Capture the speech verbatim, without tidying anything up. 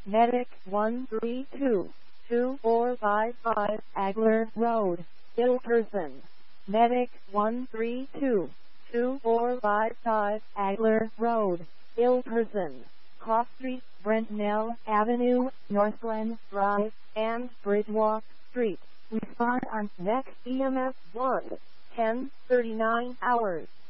Medic one three two, two four five five, Agler Road, Ilkerson. Medic one three two, two four five five, Agler Road, Ilkerson. Cross Street, Brentnell Avenue, North Glen Drive, and Bridgewalk Street. Respond on next E M S one, ten thirty-nine hours.